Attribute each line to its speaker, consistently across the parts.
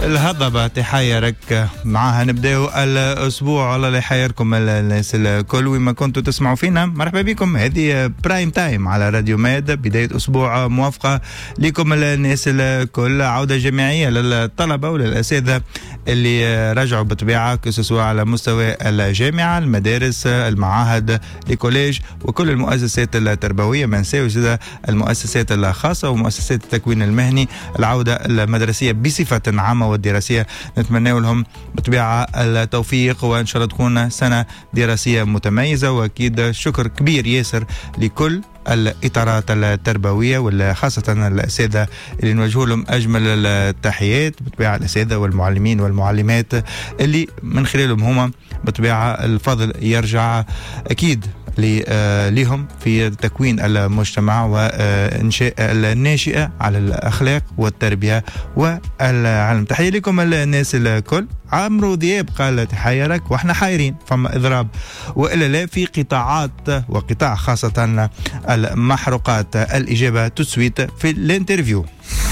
Speaker 1: الهضبة تحيرك معها نبداو الأسبوع. الله لا يحيركم الناس الكل وين ما كنتوا تسمعوا فينا. مرحبا بكم، هذه برايم تايم على راديو ماد، بداية أسبوع موافقة لكم الناس الكل. عودة جماعية للطلبة وللأساتذة اللي رجعوا بطبيعة كسوا على مستوى الجامعة، المدارس، المعاهد، الكوليج وكل المؤسسات التربوية، ما نساوش المؤسسات الخاصة ومؤسسات التكوين المهني. العودة المدرسية بصفة عامة والدراسية نتمنى لهم بطبيعة التوفيق، وإن شاء الله تكون سنة دراسية متميزة. وأكيد شكر كبير ياسر لكل الإطارات التربوية وخاصة الأساتذة اللي نوجه لهم أجمل التحيات، بطبيعة الأساتذة والمعلمين والمعلمات اللي من خلالهم هما بطبيعة الفضل يرجع أكيد لهم في تكوين المجتمع وإنشاء الناشئة على الأخلاق والتربية والعلم. تحية لكم الناس الكل. عمرو دياب قال تحيرك واحنا حايرين، فما إضراب وإلا لا في قطاعات وقطاع خاصة المحروقات. الإجابة تسويت في الانترفيو.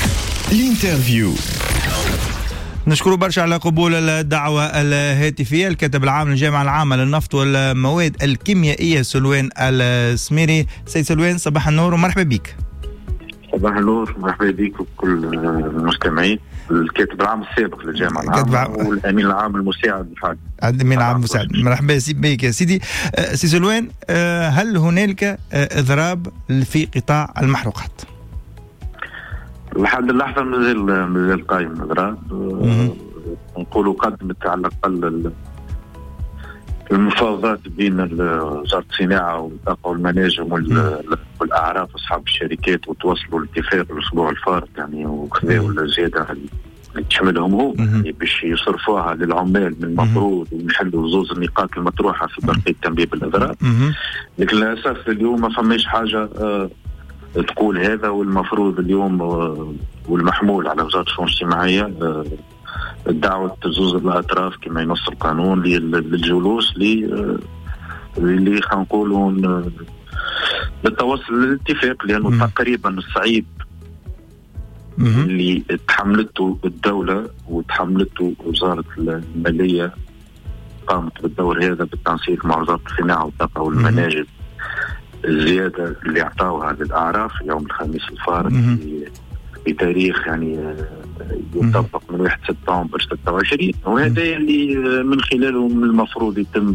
Speaker 1: نشكر برشا على قبول الدعوة الهاتفية الكاتب العام للجامعة العامة للنفط والمواد الكيميائية سلوان السميري. سيد سلوان صباح النور ومرحبا بك.
Speaker 2: صباح النور، مرحبا بك وكل المستمعين. الكاتب العام السابق للجامعة العامة والأمين العام المساعد الحالي.
Speaker 1: الأمين العام المساعد، مرحبا بك يا سيدي. سي سلوان، هل هنالك إضراب في قطاع المحروقات؟
Speaker 2: لحد اللحظة مازال قايم الإضراب. نقولوا قدمت على الأقل المفاوضات بين وزارة الصناعة والطاقة والمناجم والأعراف أصحاب الشركات، وتوصلوا لاتفاق الأسبوع الفارط يعني، وكذا ولا زيادة اللي تشملهم هو يعني باش يصرفوها للعمال من المفروض ونحلوا زوز النقاط المطروحة في برقية تنبيه بالإضراب. لكن للأسف اليوم ما فماش حاجة تقول هذا. والمفروض اليوم والمحمول على وزارة الشؤون الاجتماعية دعوة زوز الأطراف كما ينص القانون للجلوس اللي خلينا نقولوا للتوصل للاتفاق، لأنه تقريبا الصعيب اللي تحملته الدولة وتحملته وزارة المالية قامت بالدور هذا بالتنسيق مع وزارة الصناعة والطاقة والمناجم. الزيادة اللي أعطاوها للأعراف يوم الخميس الفارط بتاريخ يعني يطبق من 1 سبتمبر 26، وهذا اللي من خلاله من المفروض يتم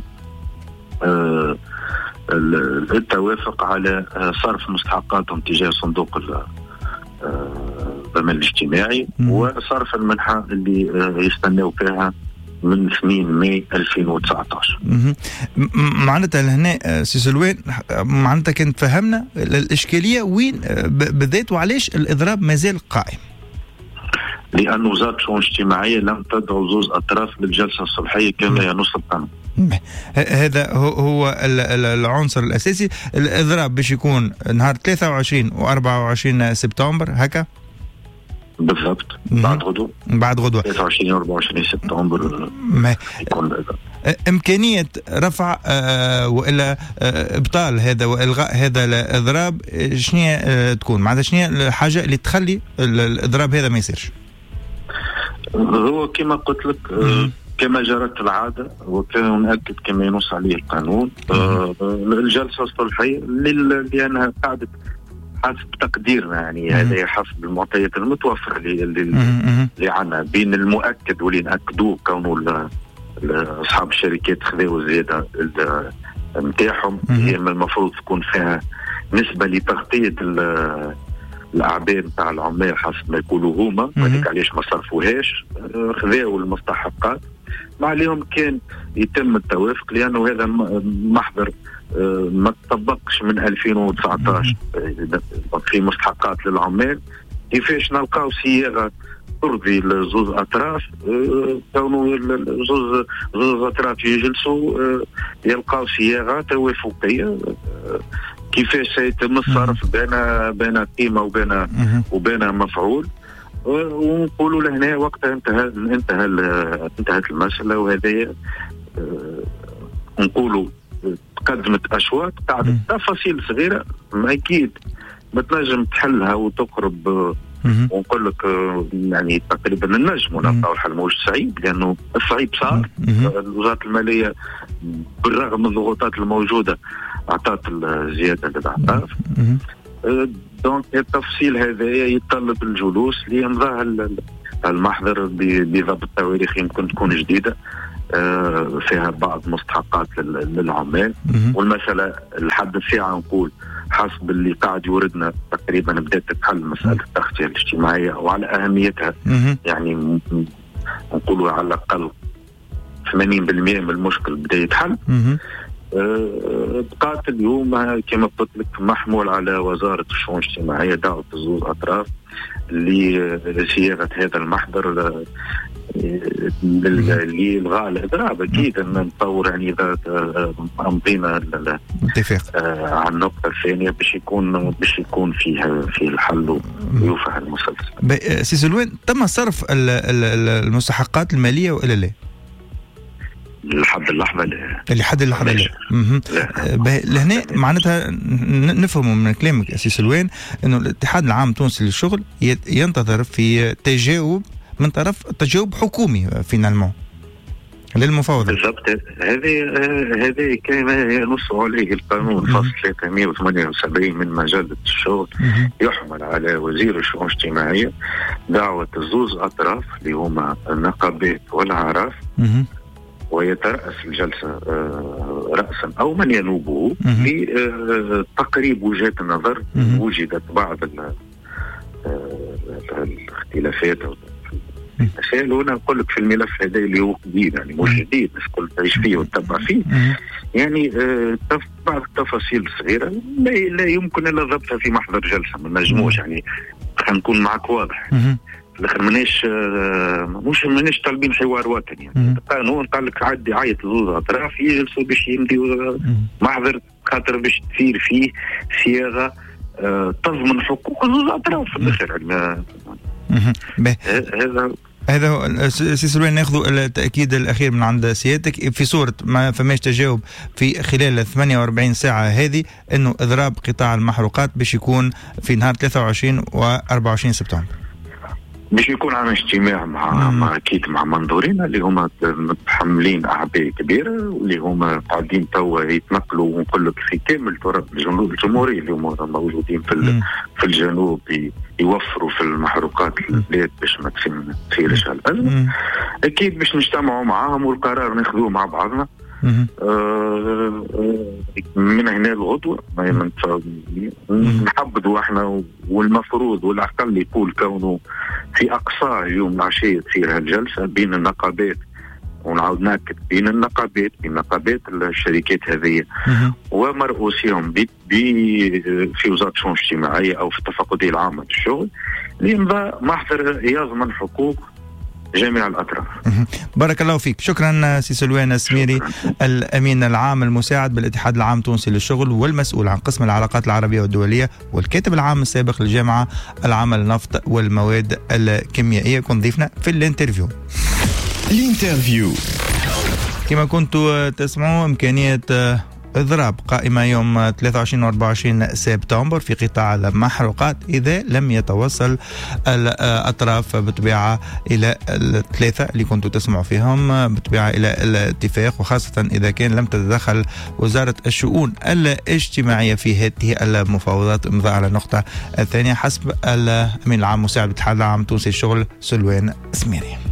Speaker 2: التوافق على صرف مستحقاتهم تجاه صندوق الضمان الاجتماعي وصرف المنحة اللي يستناو فيها من 2 ماي 2019.
Speaker 1: معناتها لهنا سي سلوان معناتها كنت فهمنا الإشكالية وين بالذات وعلاش الإضراب مازال قائم؟
Speaker 2: لأن وزارة الشؤون الاجتماعية لم تدعو زوز أطراف للجلسة الصلحية كما ينص القانون.
Speaker 1: هذا هو العنصر الأساسي. الإضراب باش يكون نهار 23 و24 سبتمبر هكا
Speaker 2: بالضبط، بعد غدوة 23 و 24 سبتمبر يكون
Speaker 1: إمكانية رفع وإلا إبطال هذا وإلغاء هذا الإضراب. شنو تكون معناتها شنو الحاجة اللي تخلي الإضراب هذا ما يصيرش؟
Speaker 2: هو كما قلت لك كما جرت العادة وكان نأكد كما ينص عليه القانون الجلسة الصلحية لأنها قاعدة حسب تقديرنا يعني هذا حسب المعطيات المتوفرة اللي عنا بين المؤكد واللي نأكدوه كونه أصحاب الشركات خذوا الزيادة نتاعهم هي المفروض تكون فيها نسبة لتغطية الأعباء نتاع العمال حسب ما يقولوا هما، وهذيك علاش ما صرفوهاش، خذوا المستحقات ما عليهم كان يتم التوافق، لأنه هذا محضر ما تطبقش من 2019 في مستحقات للعمال. كيفاش نلقاو صياغة ترضي لزوز أطراف كونوا زوز أطراف يجلسوا يلقاو صياغة توافقية كيفاش سيتم الصرف بين قيمة وبين مفعول، ونقولوا لهنا وقتها انتهت المسألة. وهذا نقولوا تقدمت أشواط قاعدة تفاصيل صغيرة أكيد ما تنجم تحلها وتقرب ونقول لك يعني تقريبا النجم ونلقاو الحل مش صعيب، لانه الصعيب صار. وزاره الماليه بالرغم من الضغوطات الموجوده اعطت الزياده للاعطاف. دونك التفصيل هذا يتطلب الجلوس لامضاء المحضر بضبط تواريخ يمكن تكون جديده فيها بعض مستحقات للعمال. والمساله الحد الساعه نقول حسب اللي قاعد يوردنا تقريبا بدات تتحل مساله التغطيه الاجتماعيه وعلى اهميتها. يعني نقولوا على الاقل 80% من المشكل بدا يتحل. بقات اليوم كما قلت لك محمول على وزاره الشؤون الاجتماعيه دعوه الزوز اطراف لصياغه هذا المحضر لإلغاء الإضراب. أكيد أن نطور يعني إذا أمضينا
Speaker 1: اتفاق
Speaker 2: على النقطة الثانية باش يكون فيه الحل ويوفى المسلسل.
Speaker 1: سي سلوان، تم صرف المستحقات المالية وإلا لا؟
Speaker 2: لحد اللحظة لا.
Speaker 1: لحد اللحظة لا. لهنا معناتها نفهم من كلامك سي سلوان إنه الاتحاد العام التونسي للشغل ينتظر في تجاوب حكومي فينالمون للمفاوضة.
Speaker 2: بالضبط، هذه كما ينص عليه القانون فصل 378 من مجلة الشغل. يحمل على وزير الشؤون الاجتماعية دعوة الزوز أطراف اللي هما النقابات والأعراف، ويترأس الجلسة رأسا أو من ينوبه لتقريب وجهات النظر. وجدت بعض الاختلافات مسائل. وانا نقول لك في الملف هذا اللي هو جديد، يعني مش جديد بس كل تعيش فيه وتتبع فيه، يعني بعض التفاصيل الصغيره لا يمكن الا ضبطها في محضر جلسه. ما نجموش يعني خلينا نكون معك واضح في الاخر مانيش طالبين حوار وطني. يعني القانون قال لك عدي عيط زوز اطراف يجلسوا باش يمضيوا محضر، خاطر باش تصير فيه صياغه تضمن حقوق زوز اطراف في الاخر.
Speaker 1: هذا هو سي سلوان. ناخذ التأكيد الأخير من عند سيادتك في صورة ما فماش تجاوب في خلال 48 ساعة هذه إنه إضراب قطاع المحروقات باش يكون في نهار 23 و 24 سبتمبر.
Speaker 2: باش يكون عندنا اجتماع مع اكيد مع منظورين اللي هما متحملين اعباء كبيره واللي هما قاعدين توا يتنقلوا ونقول لك في كامل طرق الجنوب الجمهوري اللي هما موجودين في الجنوب يوفروا في المحروقات البلاد باش ما تصيرش هالازمه. اكيد باش نجتمعوا معاهم والقرار ناخذوه مع بعضنا. من هنا الغدوة نحبدوا احنا، والمفروض والأقل يقول كونه في أقصى يوم العشية تصير هالجلسة بين النقابات، ونعاود ناكد بين نقابات الشركات هذه ومرؤوسيهم في وزارة الشؤون الاجتماعية أو في التفقدية العامة للشغل لإمضاء محضر يضمن حقوق جميع الأطراف.
Speaker 1: بارك الله فيك. شكرا سي سلوان السميري، الأمين العام المساعد بالاتحاد العام التونسي للشغل والمسؤول عن قسم العلاقات العربية والدولية والكاتب العام السابق للجامعة العامة للنفط والمواد الكيميائية. كنت ضيفنا في الانترفيو. كما كنتوا تسمعوا إمكانية إضراب قائمة يوم 23 و 24 سبتمبر في قطاع المحروقات إذا لم يتوصل الأطراف بطبيعة إلى الثلاثة اللي كنتوا تسمعوا فيهم بطبيعة إلى الاتفاق، وخاصة إذا كان لم تتدخل وزارة الشؤون الاجتماعية في هذه المفاوضات. إمضاء على النقطة الثانية حسب الأمين العام مساعد الاتحاد العام التونسي للشغل سلوان السميري.